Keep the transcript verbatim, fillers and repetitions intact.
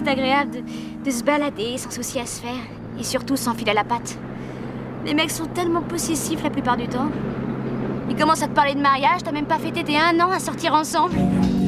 juste agréable de, de se balader sans souci à se faire. Et surtout sans fil à la patte. Les mecs sont tellement possessifs la plupart du temps. Ils commencent à te parler de mariage, t'as même pas fêté tes un an à sortir ensemble.